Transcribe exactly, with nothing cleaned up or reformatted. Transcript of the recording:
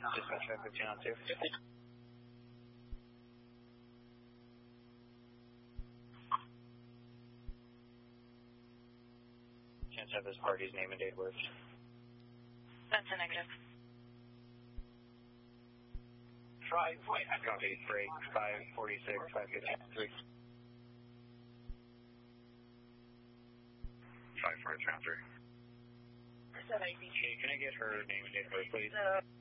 Dispatch five fifteen on two. Chance to have this party's name and date of birth. That's a negative. Five, wait, copy, break, five forty-six, five fifteen, three. five four three. Can I get her name and date of birth, please?